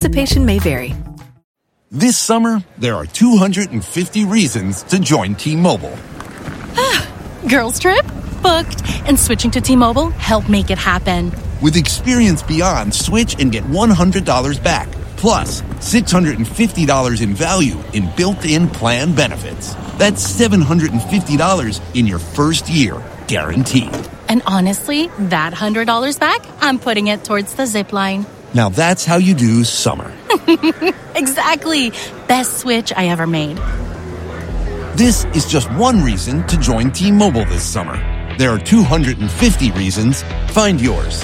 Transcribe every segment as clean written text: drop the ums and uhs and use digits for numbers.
Participation may vary. This summer, there are 250 reasons to join T-Mobile. Girls trip? Booked. And switching to T-Mobile helped make it happen. With Experience Beyond, switch and get $100 back. Plus, $650 in value in built-in plan benefits. That's $750 in your first year, guaranteed. And honestly, that $100 back, I'm putting it towards the zip line. Now that's how you do summer. Exactly. Best switch I ever made. This is just one reason to join T-Mobile this summer. There are 250 reasons. Find yours.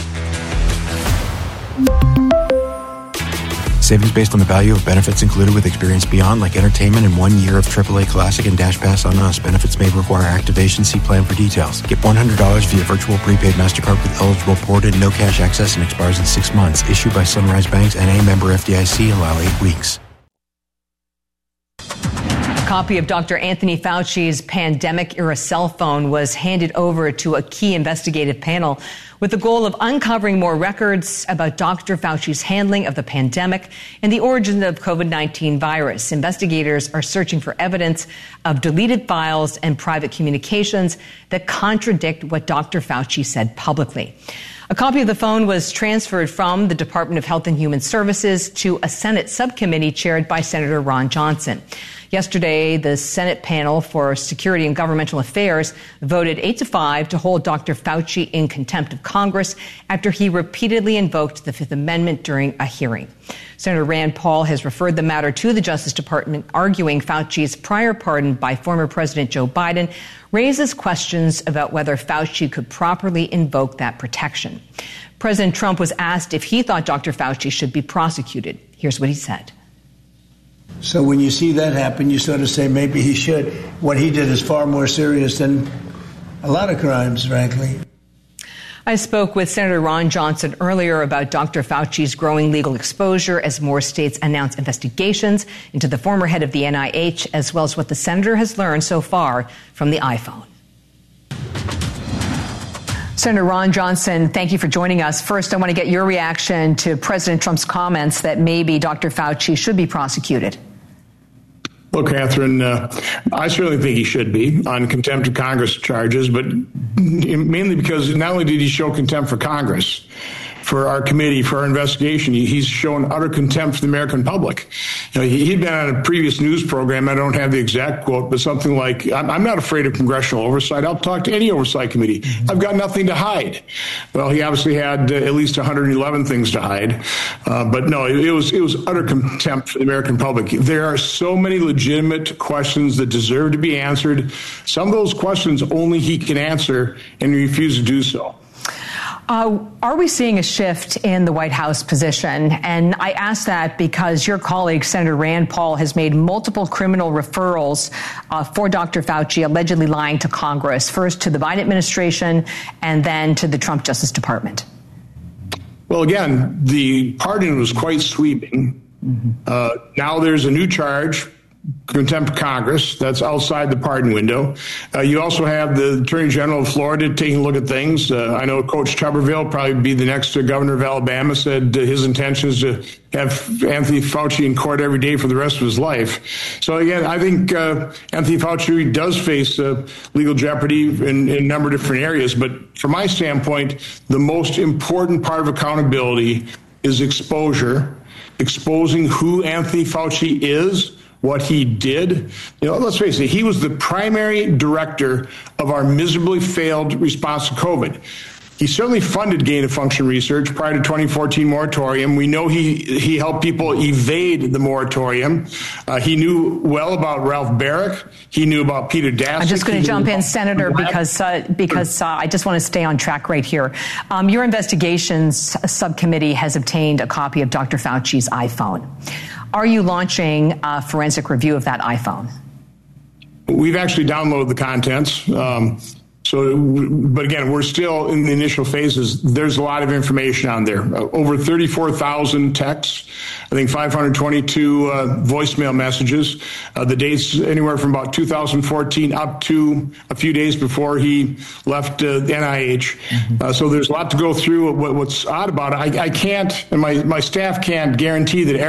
Savings based on the value of benefits included with Experience Beyond, like entertainment and 1 year of AAA Classic and Dash Pass on us. Benefits may require activation. See plan for details. Get $100 via virtual prepaid MasterCard with eligible ported, no cash access, and expires in 6 months. Issued by Sunrise Banks, N.A. member FDIC. Allow 8 weeks. A copy of Dr. Anthony Fauci's pandemic-era cell phone was handed over to a key investigative panel with the goal of uncovering more records about Dr. Fauci's handling of the pandemic and the origin of COVID-19 virus. Investigators are searching for evidence of deleted files and private communications that contradict what Dr. Fauci said publicly. A copy of the phone was transferred from the Department of Health and Human Services to a Senate subcommittee chaired by Senator Ron Johnson. Yesterday, the Senate panel for Security and Governmental Affairs voted 8-5 to hold Dr. Fauci in contempt of Congress after he repeatedly invoked the Fifth Amendment during a hearing. Senator Rand Paul has referred the matter to the Justice Department, arguing Fauci's prior pardon by former President Joe Biden raises questions about whether Fauci could properly invoke that protection. President Trump was asked if he thought Dr. Fauci should be prosecuted. Here's what he said. So when you see that happen, you sort of say maybe he should. What he did is far more serious than a lot of crimes, frankly. I spoke with Senator Ron Johnson earlier about Dr. Fauci's growing legal exposure as more states announce investigations into the former head of the NIH, as well as what the senator has learned so far from the iPhone. Senator Ron Johnson, thank you for joining us. First, I want to get your reaction to President Trump's comments that maybe Dr. Fauci should be prosecuted. Well, Catherine, I certainly think he should be on contempt of Congress charges, but mainly because not only did he show contempt for Congress, for our committee, for our investigation, he's shown utter contempt for the American public. You know, he'd been on a previous news program, I don't have the exact quote, but something like, I'm not afraid of congressional oversight. I'll talk to any oversight committee. I've got nothing to hide. Well, he obviously had at least 111 things to hide. But no, it was utter contempt for the American public. There are so many legitimate questions that deserve to be answered. Some of those questions only he can answer, and he refused to do so. Are we seeing a shift in the White House position? And I ask that because your colleague, Senator Rand Paul, has made multiple criminal referrals for Dr. Fauci allegedly lying to Congress, first to the Biden administration and then to the Trump Justice Department. Well, again, the pardon was quite sweeping. Now there's a new charge, contempt of Congress. That's outside the pardon window. You also have the Attorney General of Florida taking a look at things. I know Coach Tuberville, probably be the next governor of Alabama, said his intention is to have Anthony Fauci in court every day for the rest of his life. So again, I think Anthony Fauci does face legal jeopardy in a number of different areas. But from my standpoint, the most important part of accountability is exposure, exposing who Anthony Fauci is, what he did. You know, let's face it, he was the primary director of our miserably failed response to COVID. He certainly funded gain-of-function research prior to 2014 moratorium. We know he helped people evade the moratorium. He knew well about Ralph Barrick. He knew about Peter Daszak. I'm just going to jump in, Senator, because I just want to stay on track right here. Your investigations subcommittee has obtained a copy of Dr. Fauci's iPhone. Are you launching a forensic review of that iPhone? We've actually downloaded the contents. But again, we're still in the initial phases. There's a lot of information on there. Over 34,000 texts, I think 522 voicemail messages. The dates anywhere from about 2014 up to a few days before he left the NIH. So there's a lot to go through. What's odd about it, I can't, and my staff can't guarantee that